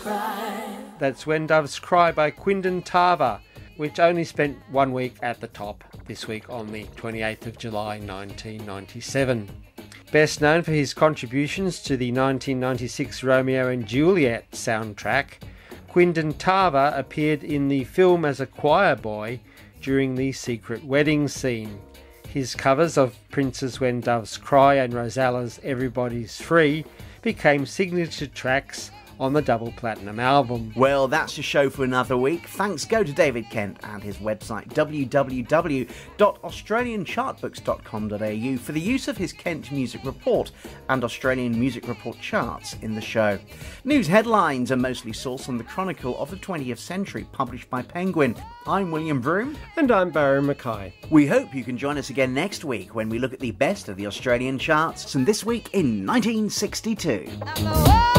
That's When Doves Cry by Quindon Tarver, which only spent 1 week at the top this week on the 28th of July 1997. Best known for his contributions to the 1996 Romeo and Juliet soundtrack, Quindon Tarver appeared in the film as a choir boy during the secret wedding scene. His covers of Prince's When Doves Cry and Rosalla's Everybody's Free became signature tracks on the double platinum album. Well, that's your show for another week. Thanks go to David Kent and his website www.australianchartbooks.com.au for the use of his Kent Music Report and Australian Music Report charts in the show. News headlines are mostly sourced on the Chronicle of the 20th Century, published by Penguin. I'm William Broome. And I'm Barry Mackay. We hope you can join us again next week when we look at the best of the Australian charts, and this week in 1962.